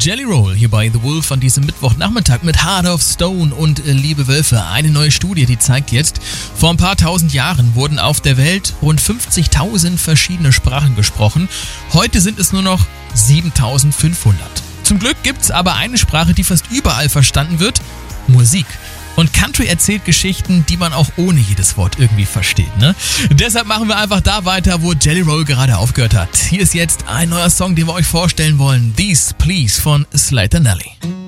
Jelly Roll hier bei The Wolf an diesem Mittwochnachmittag mit Heart of Stone und Liebe Wölfe. Eine neue Studie, die zeigt jetzt, vor ein paar tausend Jahren wurden auf der Welt rund 50.000 verschiedene Sprachen gesprochen. Heute sind es nur noch 7.500. Zum Glück gibt's aber eine Sprache, die fast überall verstanden wird: Musik. Und Country erzählt Geschichten, die man auch ohne jedes Wort irgendwie versteht, ne? Deshalb machen wir einfach da weiter, wo Jelly Roll gerade aufgehört hat. Hier ist jetzt ein neuer Song, den wir euch vorstellen wollen. These Please von Slater Nelly.